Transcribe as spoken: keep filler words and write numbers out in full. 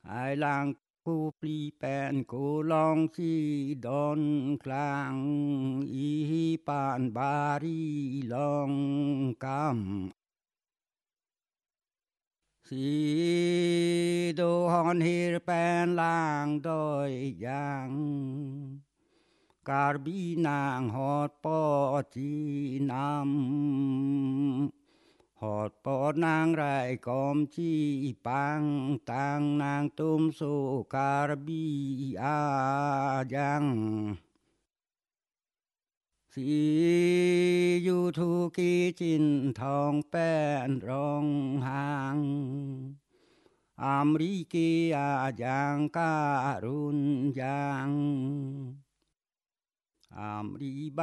ไอลังกูปลีแปนกูลองชีดอนกลางอีปานบารีลองกำสีดูฮอนฮิรแปนลางดอยยางการบีนางฮอดปอจีนำฮอดปอนางไรกอมจีปังตังนางตุมสุการบีอายังสียูทูกีจินทองแป้นรองหางอเมริกีอายังการุนยังอเมริ